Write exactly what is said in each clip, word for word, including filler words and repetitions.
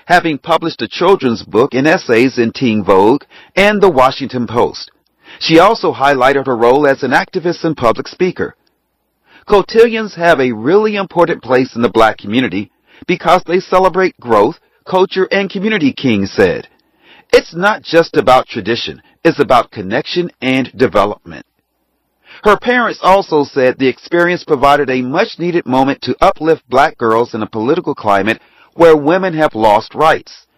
having published a children's book and essays in Teen Vogue and the Washington Post. She also highlighted her role as an activist and public speaker. Cotillions have a really important place in the black community because they celebrate growth, culture, and community, King said. It's not just about tradition, it's about connection and development. Her parents also said the experience provided a much-needed moment to uplift black girls in a political climate where women have lost rights.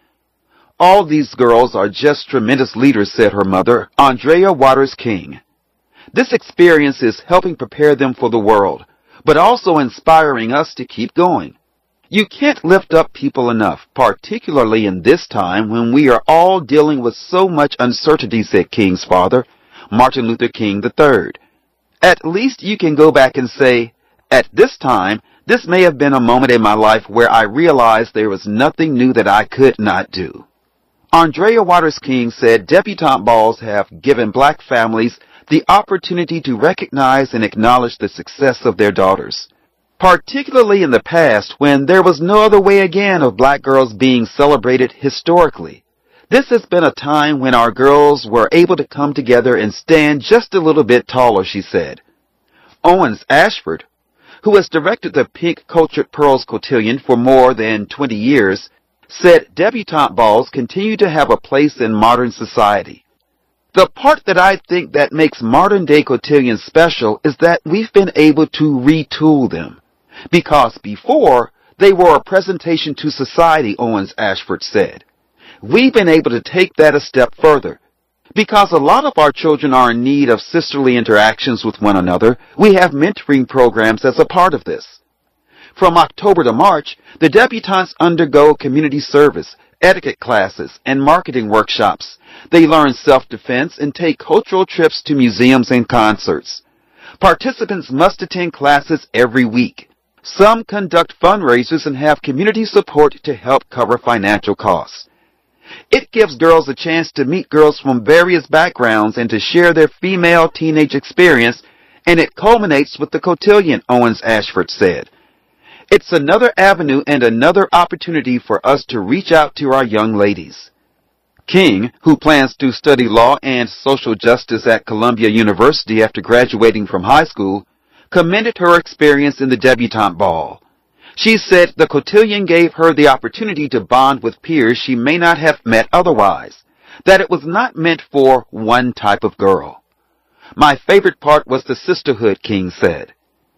All these girls are just tremendous leaders, said her mother, Andrea Waters King. This experience is helping prepare them for the world, but also inspiring us to keep going. You can't lift up people enough, particularly in this time when we are all dealing with so much uncertainty, said King's father, Martin Luther King the third. At least you can go back and say, at this time, this may have been a moment in my life where I realized there was nothing new that I could not do. Andrea Waters King said debutante balls have given black families the opportunity to recognize and acknowledge the success of their daughters, particularly in the past when there was no other way again of black girls being celebrated historically. This has been a time when our girls were able to come together and stand just a little bit taller, she said. Owens Ashford, who has directed the Pink Cultured Pearls Cotillion for more than twenty years, said debutante balls continue to have a place in modern society. The part that I think that makes modern-day cotillions special is that we've been able to retool them. Because before, they were a presentation to society, Owens Ashford said. We've been able to take that a step further. Because a lot of our children are in need of sisterly interactions with one another, we have mentoring programs as a part of this. From October to March, the debutantes undergo community service, etiquette classes, and marketing workshops. They learn self-defense and take cultural trips to museums and concerts. Participants must attend classes every week. Some conduct fundraisers and have community support to help cover financial costs. It gives girls a chance to meet girls from various backgrounds and to share their female teenage experience, and it culminates with the cotillion, Owens Ashford said. It's another avenue and another opportunity for us to reach out to our young ladies. King, who plans to study law and social justice at Columbia University after graduating from high school, commended her experience in the debutante ball. She said the cotillion gave her the opportunity to bond with peers she may not have met otherwise, that it was not meant for one type of girl. My favorite part was the sisterhood, King said.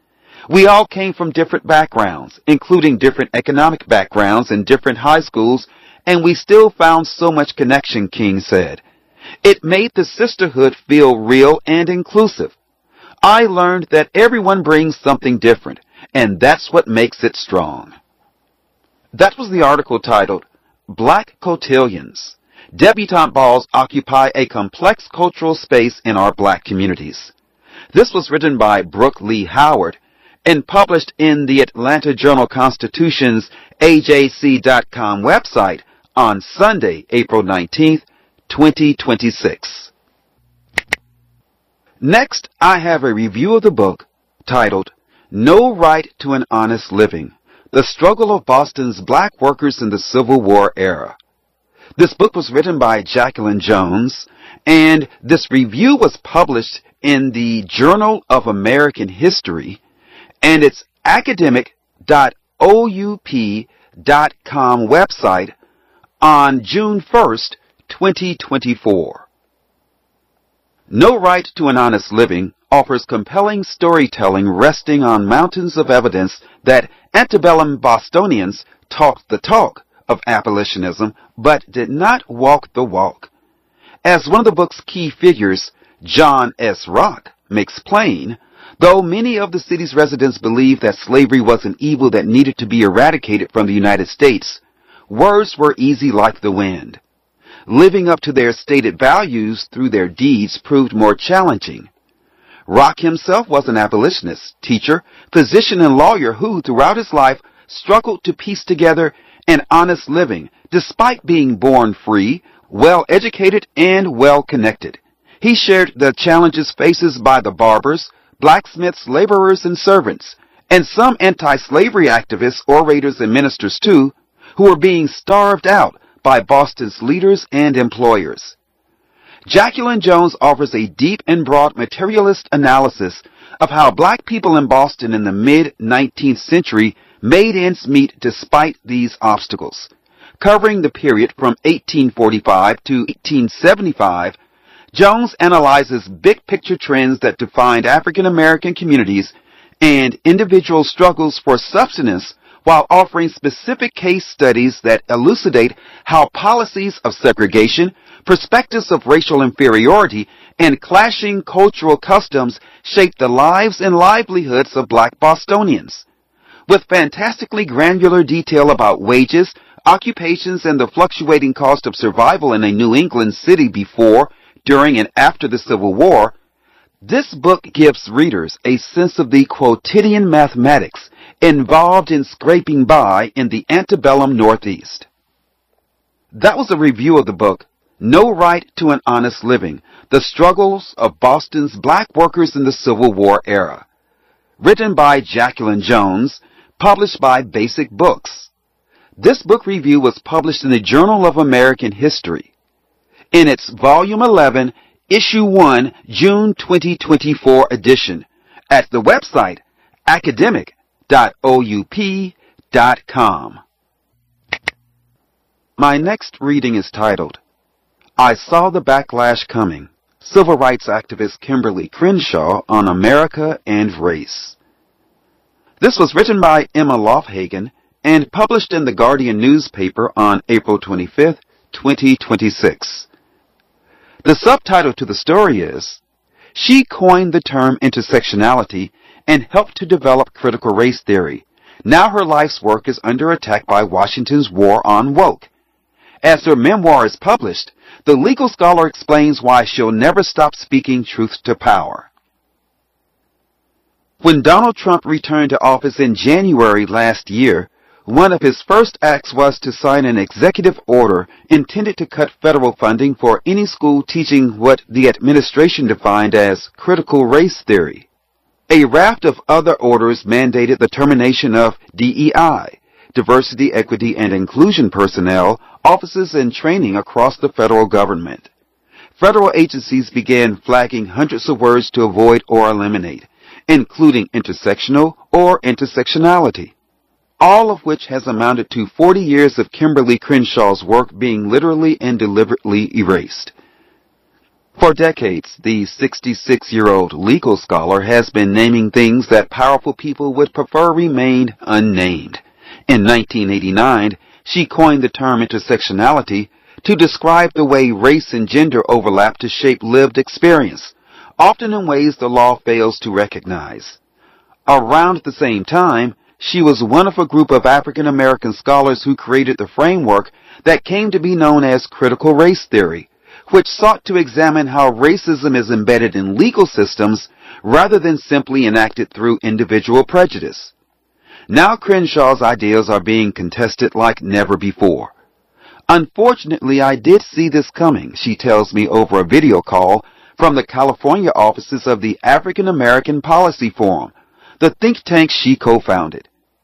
We all came from different backgrounds, including different economic backgrounds and different high schools, and we still found so much connection, King said. It made the sisterhood feel real and inclusive. I learned that everyone brings something different, and that's what makes it strong. That was the article titled, Black Cotillions. Debutante balls occupy a complex cultural space in our black communities. This was written by Brooke Lee Howard and published in the Atlanta Journal-Constitution's A J C dot com website on Sunday, April nineteenth, twenty twenty-six. Next, I have a review of the book titled, No Right to an Honest Living, The Struggle of Boston's Black Workers in the Civil War Era. This book was written by Jacqueline Jones, and this review was published in the Journal of American History and its academic dot O U P dot com website on June first, twenty twenty-four. No Right to an Honest Living offers compelling storytelling resting on mountains of evidence that antebellum Bostonians talked the talk of abolitionism, but did not walk the walk. As one of the book's key figures, John S. Rock, makes plain, though many of the city's residents believed that slavery was an evil that needed to be eradicated from the United States, words were easy like the wind. Living up to their stated values through their deeds proved more challenging. Rock himself was an abolitionist, teacher, physician, and lawyer who, throughout his life, struggled to piece together an honest living, despite being born free, well-educated, and well-connected. He shared the challenges faced by the barbers, blacksmiths, laborers, and servants, and some anti-slavery activists, orators, and ministers too, who were being starved out by Boston's leaders and employers. Jacqueline Jones offers a deep and broad materialist analysis of how black people in Boston in the mid-nineteenth century made ends meet despite these obstacles. Covering the period from eighteen forty-five to eighteen seventy-five, Jones analyzes big-picture trends that defined African American communities and individual struggles for subsistence while offering specific case studies that elucidate how policies of segregation, perspectives of racial inferiority, and clashing cultural customs shaped the lives and livelihoods of black Bostonians. With fantastically granular detail about wages, occupations, and the fluctuating cost of survival in a New England city before, during, and after the Civil War, this book gives readers a sense of the quotidian mathematics involved in scraping by in the antebellum Northeast. That was a review of the book, No Right to an Honest Living, The Struggles of Boston's Black Workers in the Civil War Era, written by Jacqueline Jones, published by Basic Books. This book review was published in the Journal of American History in its Volume eleven, Issue one, June twenty twenty-four edition at the website academic dot O U P dot com. My next reading is titled, I Saw the Backlash Coming, Civil Rights Activist Kimberly Crenshaw on America and Race. This was written by Emma Lofhagen and published in the Guardian newspaper on April twenty-fifth, twenty twenty-six. The subtitle to the story is, She Coined the Term Intersectionality and Helped to Develop Critical Race Theory. Now her life's work is under attack by Washington's War on Woke. As her memoir is published, the legal scholar explains why she'll never stop speaking truth to power. When Donald Trump returned to office in January last year, one of his first acts was to sign an executive order intended to cut federal funding for any school teaching what the administration defined as critical race theory. A raft of other orders mandated the termination of D E I, diversity, equity, and inclusion personnel, offices, and training across the federal government. Federal agencies began flagging hundreds of words to avoid or eliminate, including intersectional or intersectionality, all of which has amounted to forty years of Kimberly Crenshaw's work being literally and deliberately erased. For decades, the sixty-six-year-old legal scholar has been naming things that powerful people would prefer remained unnamed. In nineteen eighty-nine, she coined the term intersectionality to describe the way race and gender overlap to shape lived experience, often in ways the law fails to recognize. Around the same time, she was one of a group of African American scholars who created the framework that came to be known as critical race theory, which sought to examine how racism is embedded in legal systems rather than simply enacted through individual prejudice. Now Crenshaw's ideas are being contested like never before. Unfortunately, I did see this coming, she tells me over a video call from the California offices of the African American Policy Forum, the think tank she co-founded.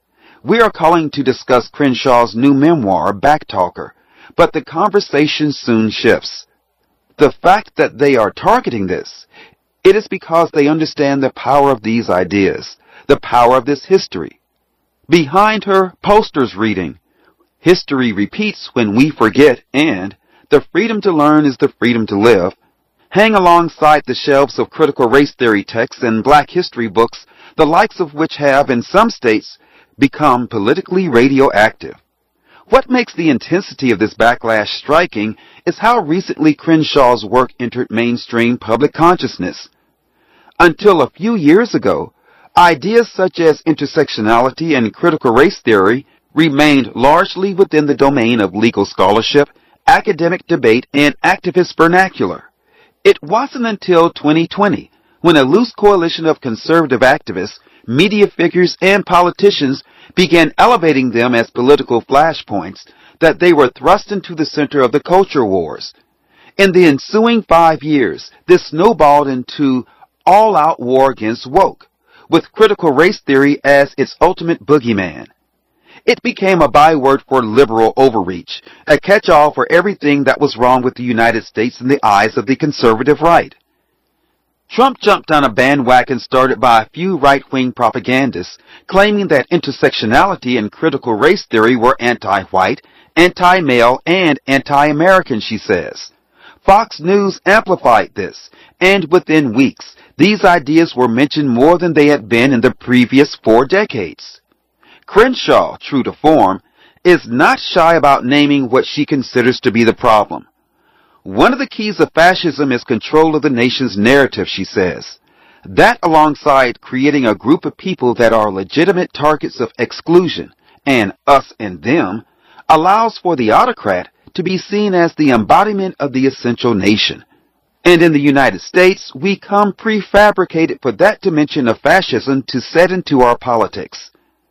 We are calling to discuss Crenshaw's new memoir, Backtalker, but the conversation soon shifts. The fact that they are targeting this, it is because they understand the power of these ideas, the power of this history. Behind her, posters reading, History repeats when we forget, and The freedom to learn is the freedom to live, hang alongside the shelves of critical race theory texts and black history books, the likes of which have, in some states, become politically radioactive. What makes the intensity of this backlash striking is how recently Crenshaw's work entered mainstream public consciousness. Until a few years ago, ideas such as intersectionality and critical race theory remained largely within the domain of legal scholarship, academic debate, and activist vernacular. It wasn't until twenty twenty, when a loose coalition of conservative activists, media figures, and politicians began elevating them as political flashpoints, that they were thrust into the center of the culture wars. In the ensuing five years, this snowballed into all-out war against woke, with critical race theory as its ultimate boogeyman. It became a byword for liberal overreach, a catch-all for everything that was wrong with the United States in the eyes of the conservative right. Trump jumped on a bandwagon started by a few right-wing propagandists claiming that intersectionality and critical race theory were anti-white, anti-male, and anti-American, she says. Fox News amplified this, and within weeks, these ideas were mentioned more than they had been in the previous four decades. Crenshaw, true to form, is not shy about naming what she considers to be the problem. One of the keys of fascism is control of the nation's narrative, she says. That, alongside creating a group of people that are legitimate targets of exclusion, and us and them, allows for the autocrat to be seen as the embodiment of the essential nation. And in the United States, we come prefabricated for that dimension of fascism to set into our politics.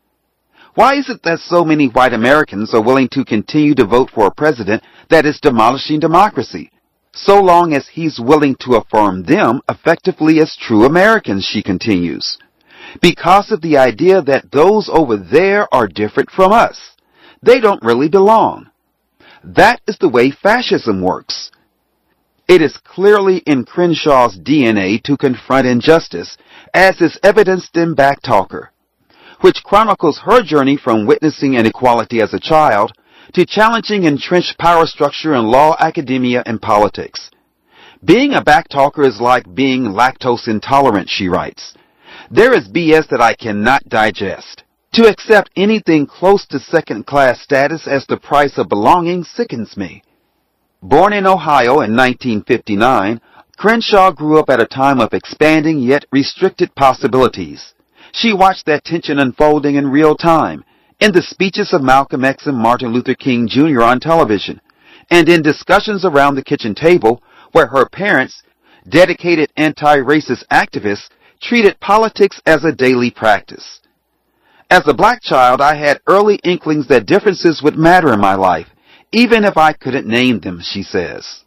Why is it that so many white Americans are willing to continue to vote for a president that is demolishing democracy, so long as he's willing to affirm them effectively as true Americans, she continues? Because of the idea that those over there are different from us. They don't really belong. That is the way fascism works. It is clearly in Crenshaw's D N A to confront injustice, as is evidenced in Backtalker, which chronicles her journey from witnessing inequality as a child to challenging entrenched power structure in law, academia, and politics. Being a backtalker is like being lactose intolerant, she writes. There is B S that I cannot digest. To accept anything close to second-class status as the price of belonging sickens me. Born in Ohio in nineteen fifty-nine, Crenshaw grew up at a time of expanding yet restricted possibilities. She watched that tension unfolding in real time, in the speeches of Malcolm X and Martin Luther King Junior on television, and in discussions around the kitchen table where her parents, dedicated anti-racist activists, treated politics as a daily practice. As a black child, I had early inklings that differences would matter in my life, even if I couldn't name them, she says.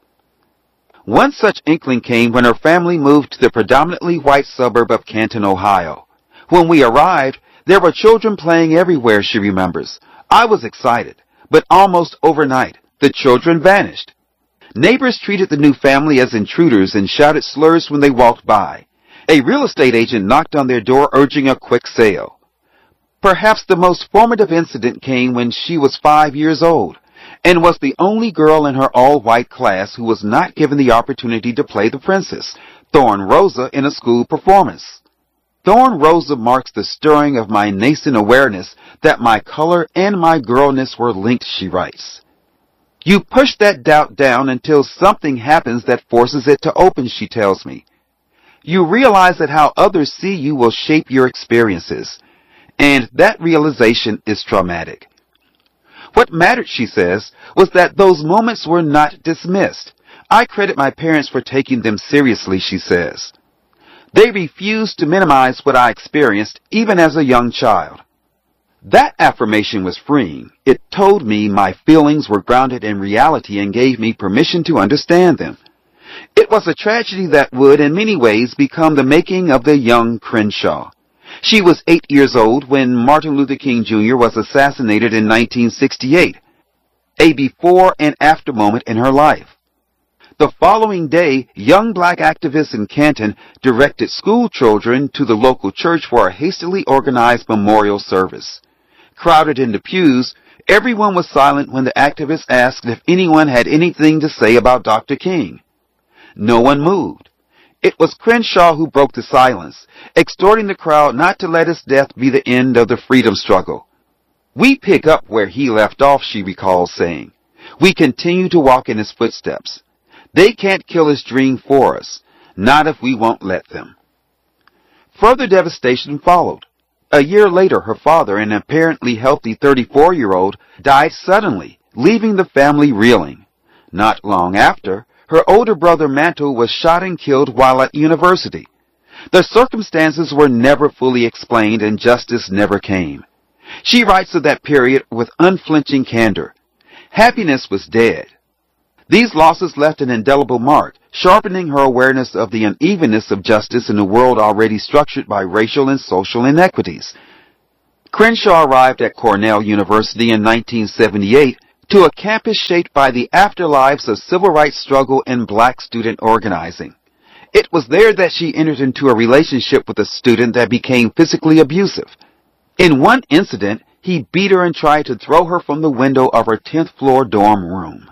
One such inkling came when her family moved to the predominantly white suburb of Canton, Ohio. When we arrived, there were children playing everywhere, she remembers. I was excited, but almost overnight, the children vanished. Neighbors treated the new family as intruders and shouted slurs when they walked by. A real estate agent knocked on their door urging a quick sale. Perhaps the most formative incident came when she was five years old and was the only girl in her all-white class who was not given the opportunity to play the princess, Thorn Rosa, in a school performance. Thorn Rosa marks the stirring of my nascent awareness that my color and my girlness were linked, she writes. You push that doubt down until something happens that forces it to open, she tells me. You realize that how others see you will shape your experiences. And that realization is traumatic. What mattered, she says, was that those moments were not dismissed. I credit my parents for taking them seriously, she says. They refused to minimize what I experienced, even as a young child. That affirmation was freeing. It told me my feelings were grounded in reality and gave me permission to understand them. It was a tragedy that would, in many ways, become the making of the young Crenshaw. She was eight years old when Martin Luther King Junior was assassinated in nineteen sixty-eight, a before and after moment in her life. The following day, young black activists in Canton directed school children to the local church for a hastily organized memorial service. Crowded in the pews, everyone was silent when the activists asked if anyone had anything to say about Doctor King. No one moved. It was Crenshaw who broke the silence, exhorting the crowd not to let his death be the end of the freedom struggle. We pick up where he left off, she recalls saying. We continue to walk in his footsteps. They can't kill his dream for us, not if we won't let them. Further devastation followed. A year later, her father, an apparently healthy thirty-four-year-old, died suddenly, leaving the family reeling. Not long after, her older brother Mantle was shot and killed while at university. The circumstances were never fully explained and justice never came. She writes of that period with unflinching candor. Happiness was dead. These losses left an indelible mark, sharpening her awareness of the unevenness of justice in a world already structured by racial and social inequities. Crenshaw arrived at Cornell University in nineteen seventy-eight to a campus shaped by the afterlives of civil rights struggle and black student organizing. It was there that she entered into a relationship with a student that became physically abusive. In one incident, he beat her and tried to throw her from the window of her tenth floor dorm room.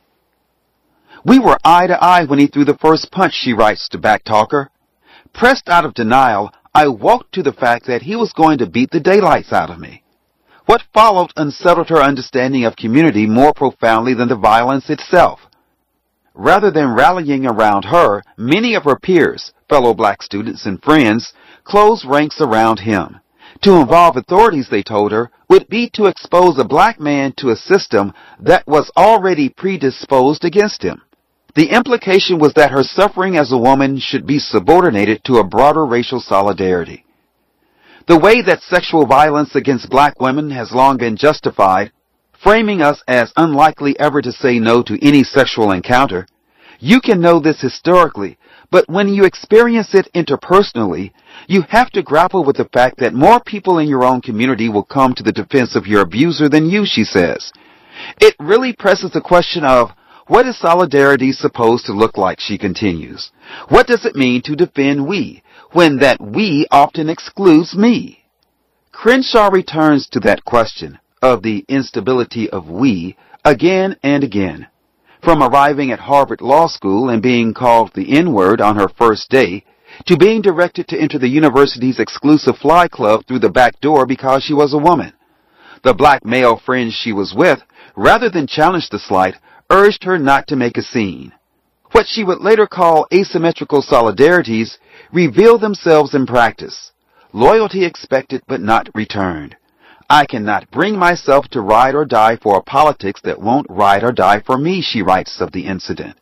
We were eye to eye when he threw the first punch, she writes to Backtalker. Pressed out of denial, I walked to the fact that he was going to beat the daylights out of me. What followed unsettled her understanding of community more profoundly than the violence itself. Rather than rallying around her, many of her peers, fellow black students and friends, closed ranks around him. To involve authorities, they told her, would be to expose a black man to a system that was already predisposed against him. The implication was that her suffering as a woman should be subordinated to a broader racial solidarity. The way that sexual violence against black women has long been justified, framing us as unlikely ever to say no to any sexual encounter, you can know this historically, but when you experience it interpersonally, you have to grapple with the fact that more people in your own community will come to the defense of your abuser than you, she says. It really presses the question of, what is solidarity supposed to look like, she continues. What does it mean to defend we, when that we often excludes me? Crenshaw returns to that question of the instability of we again and again. From arriving at Harvard Law School and being called the N-word on her first day, to being directed to enter the university's exclusive fly club through the back door because she was a woman. The black male friends she was with, rather than challenge the slight, urged her not to make a scene. What she would later call asymmetrical solidarities reveal themselves in practice. Loyalty expected but not returned. I cannot bring myself to ride or die for a politics that won't ride or die for me, she writes of the incident.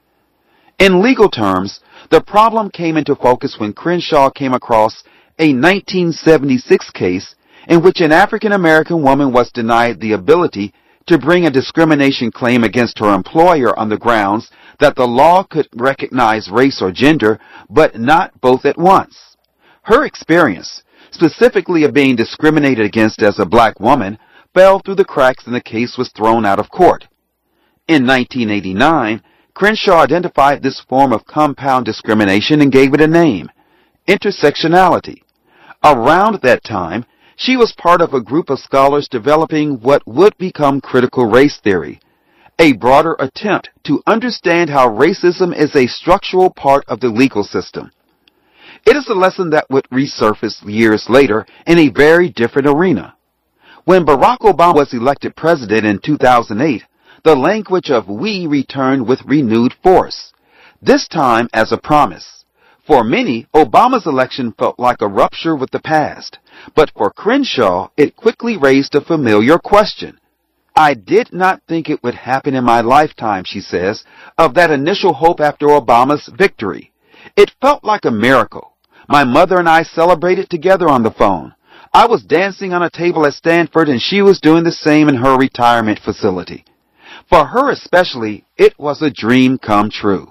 In legal terms, the problem came into focus when Crenshaw came across a nineteen seventy-six case in which an African-American woman was denied the ability to bring a discrimination claim against her employer on the grounds that the law could recognize race or gender, but not both at once. Her experience, specifically of being discriminated against as a black woman, fell through the cracks and the case was thrown out of court. In nineteen eighty-nine, Crenshaw identified this form of compound discrimination and gave it a name, intersectionality. Around that time, she was part of a group of scholars developing what would become critical race theory, a broader attempt to understand how racism is a structural part of the legal system. It is a lesson that would resurface years later in a very different arena. When Barack Obama was elected president in two thousand eight, the language of we returned with renewed force, this time as a promise. For many, Obama's election felt like a rupture with the past, but for Crenshaw, it quickly raised a familiar question. I did not think it would happen in my lifetime, she says, of that initial hope after Obama's victory. It felt like a miracle. My mother and I celebrated together on the phone. I was dancing on a table at Stanford and she was doing the same in her retirement facility. For her especially, it was a dream come true.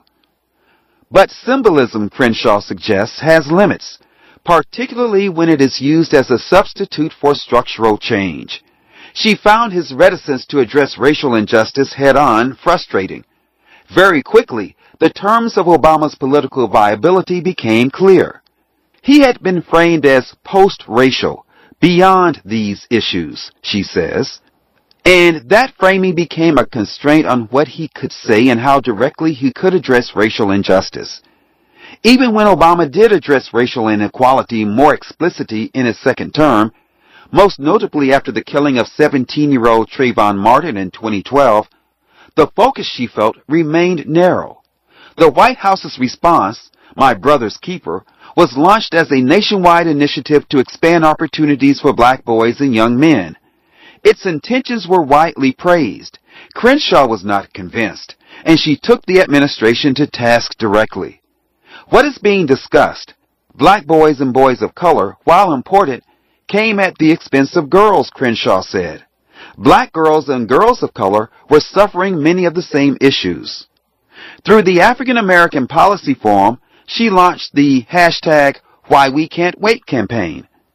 But symbolism, Crenshaw suggests, has limits, particularly when it is used as a substitute for structural change. She found his reticence to address racial injustice head-on frustrating. Very quickly, the terms of Obama's political viability became clear. He had been framed as post-racial, beyond these issues, she says. And that framing became a constraint on what he could say and how directly he could address racial injustice. Even when Obama did address racial inequality more explicitly in his second term, most notably after the killing of seventeen-year-old Trayvon Martin in twenty twelve, the focus, she felt, remained narrow. The White House's response, My Brother's Keeper, was launched as a nationwide initiative to expand opportunities for black boys and young men. Its intentions were widely praised. Crenshaw was not convinced, and she took the administration to task directly. What is being discussed, black boys and boys of color, while important, came at the expense of girls, Crenshaw said. Black girls and girls of color were suffering many of the same issues. Through the African American Policy Forum, she launched the hashtag Why We Can't Wait campaign.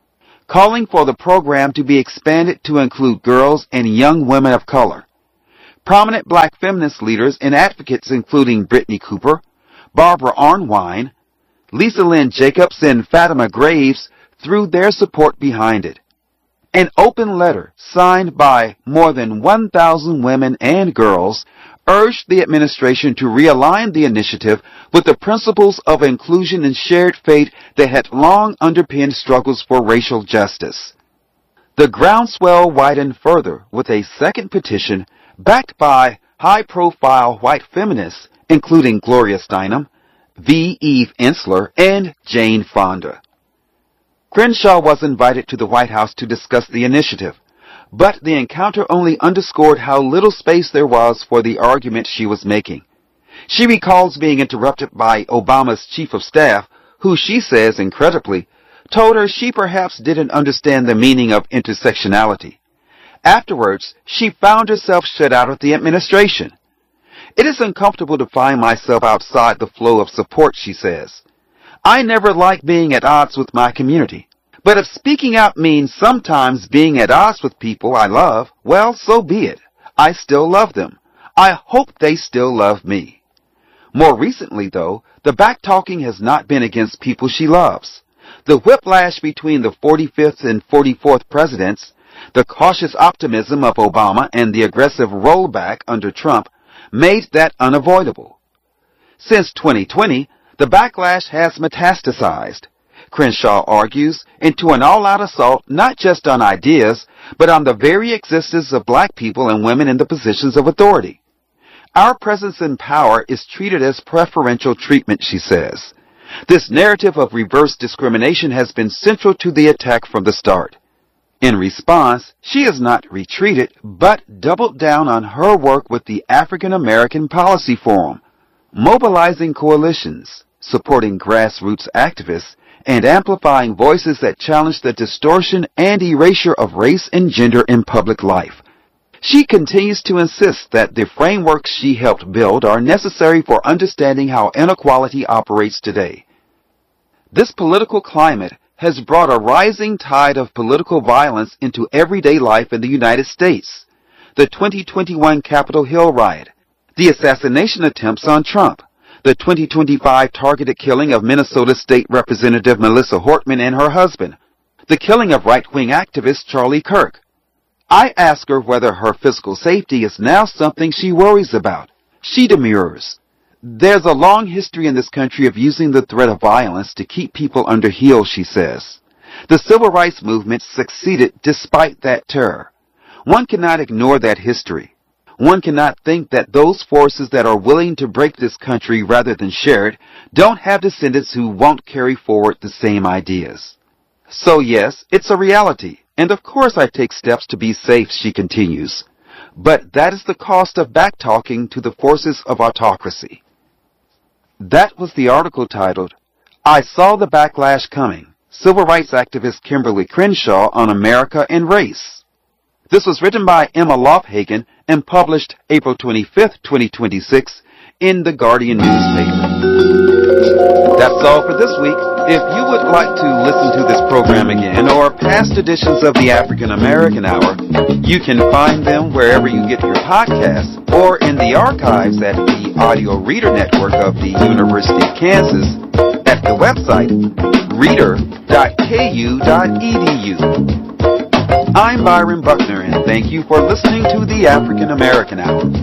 calling for the program to be expanded to include girls and young women of color. Prominent black feminist leaders and advocates including Brittany Cooper, Barbara Arnwine, Lisa Lynn Jacobs, and Fatima Graves threw their support behind it. An open letter signed by more than one thousand women and girls urged the administration to realign the initiative with the principles of inclusion and shared fate that had long underpinned struggles for racial justice. The groundswell widened further with a second petition backed by high-profile white feminists, including Gloria Steinem, V. Eve Ensler, and Jane Fonda. Crenshaw was invited to the White House to discuss the initiative, but the encounter only underscored how little space there was for the argument she was making. She recalls being interrupted by Obama's chief of staff, who she says, incredibly, told her she perhaps didn't understand the meaning of intersectionality. Afterwards, she found herself shut out of the administration. It is uncomfortable to find myself outside the flow of support, she says. I never like being at odds with my community. But if speaking out means sometimes being at odds with people I love, well, so be it. I still love them. I hope they still love me. More recently, though, the backtalking has not been against people she loves. The whiplash between the forty-fifth and forty-fourth presidents, the cautious optimism of Obama, and the aggressive rollback under Trump made that unavoidable. Since twenty twenty, the backlash has metastasized, Crenshaw argues, into an all-out assault not just on ideas, but on the very existence of black people and women in the positions of authority. Our presence in power is treated as preferential treatment, she says. This narrative of reverse discrimination has been central to the attack from the start. In response, she has not retreated, but doubled down on her work with the African American Policy Forum, mobilizing coalitions, supporting grassroots activists, and amplifying voices that challenge the distortion and erasure of race and gender in public life. She continues to insist that the frameworks she helped build are necessary for understanding how inequality operates today. This political climate has brought a rising tide of political violence into everyday life in the United States. The twenty twenty-one Capitol Hill riot, the assassination attempts on Trump, the twenty twenty-five targeted killing of Minnesota State Representative Melissa Hortman and her husband, the killing of right-wing activist Charlie Kirk. I ask her whether her physical safety is now something she worries about. She demurs. There's a long history in this country of using the threat of violence to keep people under heel, she says. The civil rights movement succeeded despite that terror. One cannot ignore that history. One cannot think that those forces that are willing to break this country rather than share it don't have descendants who won't carry forward the same ideas. So yes, it's a reality, and of course I take steps to be safe, she continues. But that is the cost of backtalking to the forces of autocracy. That was the article titled, I Saw the Backlash Coming, Civil Rights Activist Kimberly Crenshaw on America and Race. This was written by Emma Lofhagen and published April twenty-fifth, twenty twenty-six in the Guardian newspaper. That's all for this week. If you would like to listen to this program again or past editions of the African American Hour, you can find them wherever you get your podcasts or in the archives at the Audio Reader Network of the University of Kansas at the website reader dot k u dot e d u. I'm Byron Buckner, and thank you for listening to the African American Hour.